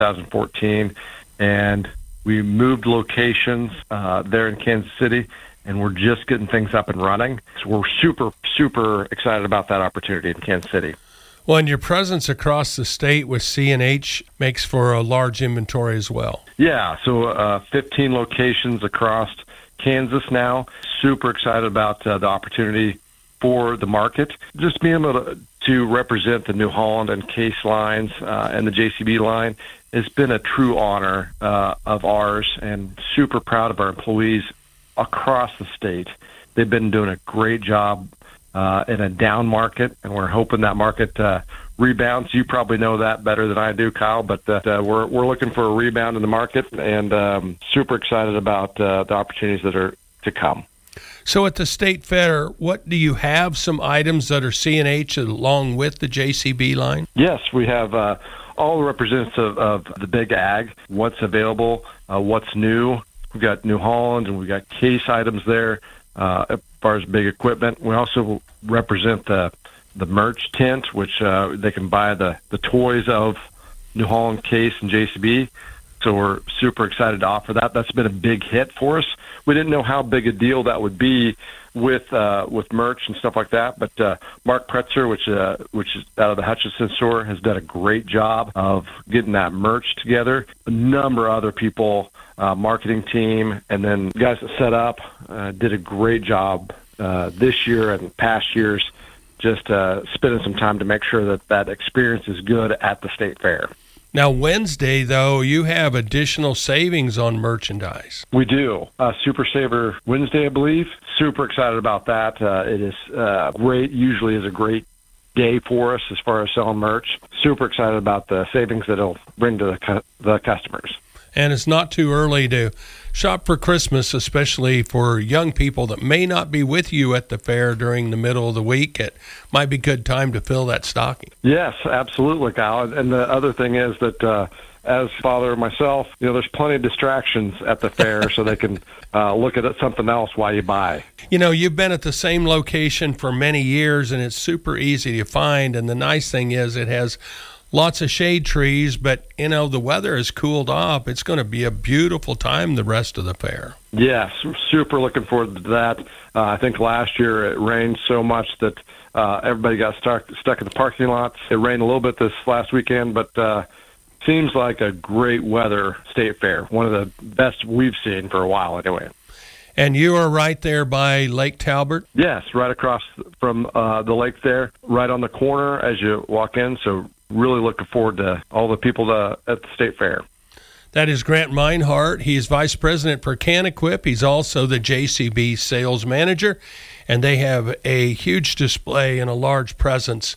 2014, and we moved locations there in Kansas City, and we're just getting things up and running. So we're super, super excited about that opportunity in Kansas City. Well, and your presence across the state with C&H makes for a large inventory as well. Yeah, so 15 locations across Kansas now. Super excited about the opportunity for the market. Just being able to represent the New Holland and Case lines and the JCB line has been a true honor of ours, and super proud of our employees across the state. They've been doing a great job in a down market, and we're hoping that market rebounds. You probably know that better than I do, Kyle, but we're looking for a rebound in the market, and super excited about the opportunities that are to come. So at the State Fair, what do you have? Some items that are C&H along with the JCB line? Yes, we have all the representatives of the big ag, what's available, what's new. We've got New Holland, and we've got Case items there as far as big equipment. We also represent the merch tent, which they can buy the toys of New Holland, Case, and JCB. So we're super excited to offer that. That's been a big hit for us. We didn't know how big a deal that would be with merch and stuff like that, but Mark Pretzer, which is out of the Hutchinson store, has done a great job of getting that merch together. A number of other people, marketing team, and then guys that set up did a great job this year and past years, just spending some time to make sure that experience is good at the State Fair. Now, Wednesday, though, you have additional savings on merchandise. We do. Super Saver Wednesday, I believe. Super excited about that. It is great. Usually is a great day for us as far as selling merch. Super excited about the savings that it'll bring to the customers. And it's not too early to shop for Christmas, especially for young people that may not be with you at the fair during the middle of the week. It might be a good time to fill that stocking. Yes, absolutely, Kyle. And the other thing is that as father myself, there's plenty of distractions at the fair so they can look at something else while you buy. You've been at the same location for many years, and it's super easy to find. And the nice thing is it has lots of shade trees, but, the weather has cooled off. It's going to be a beautiful time the rest of the fair. Yes, super looking forward to that. I think last year it rained so much that everybody got stuck in the parking lots. It rained a little bit this last weekend, but seems like a great weather State Fair, one of the best we've seen for a while anyway. And you are right there by Lake Talbot? Yes, right across from the lake there, right on the corner as you walk in, so really looking forward to all the people at the State Fair. That is Grant Meinhardt. He's Vice President for CanEquip. He's also the JCB Sales Manager, and they have a huge display and a large presence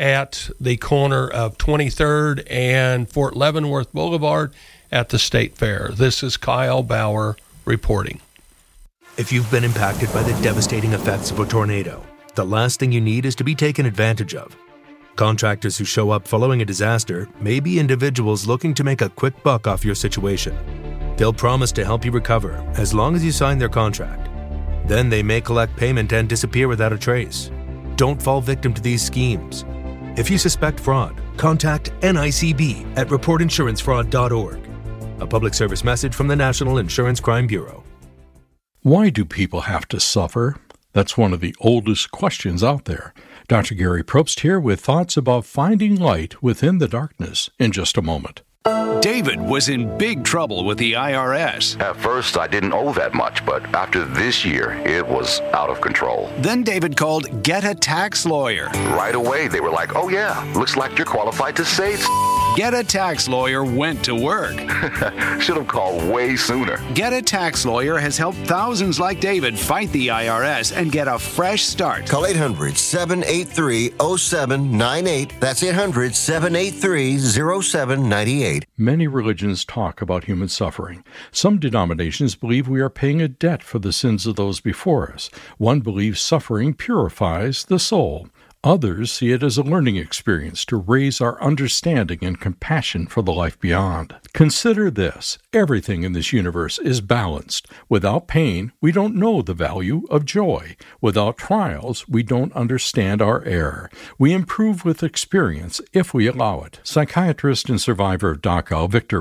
at the corner of 23rd and Fort Leavenworth Boulevard at the State Fair. This is Kyle Bauer reporting. If you've been impacted by the devastating effects of a tornado, the last thing you need is to be taken advantage of. Contractors who show up following a disaster may be individuals looking to make a quick buck off your situation. They'll promise to help you recover as long as you sign their contract. Then they may collect payment and disappear without a trace. Don't fall victim to these schemes. If you suspect fraud, contact NICB at reportinsurancefraud.org. A public service message from the National Insurance Crime Bureau. Why do people have to suffer? That's one of the oldest questions out there. Dr. Gary Probst here with thoughts about finding light within the darkness in just a moment. David was in big trouble with the IRS. At first, I didn't owe that much, but after this year, it was out of control. Then David called Get a Tax Lawyer. Right away, they were like, oh yeah, looks like you're qualified to say Get a Tax Lawyer went to work. Should have called way sooner. Get a Tax Lawyer has helped thousands like David fight the IRS and get a fresh start. Call 800-783-0798. That's 800-783-0798. Many religions talk about human suffering. Some denominations believe we are paying a debt for the sins of those before us. One believes suffering purifies the soul. Others see it as a learning experience to raise our understanding and compassion for the life beyond. Consider this: everything in this universe is balanced. Without pain, we don't know the value of joy. Without trials, we don't understand our error. We improve with experience if we allow it. Psychiatrist and survivor of Dachau, Victor